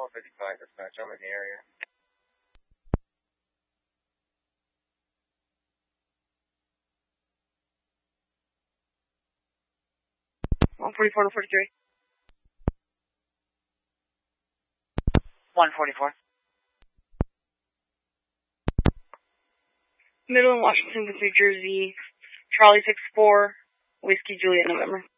155 dispatch, I'm in the area. 144 to 43. 144. Midland, Washington, New Jersey, Charlie 64, Whiskey Juliet, November.